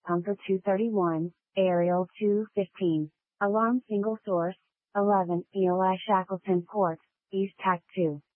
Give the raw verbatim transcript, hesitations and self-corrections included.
Pumper two thirty-one, Aerial two fifteen, Alarm single source, eleven, Eli Shackleton Port, East Tac two.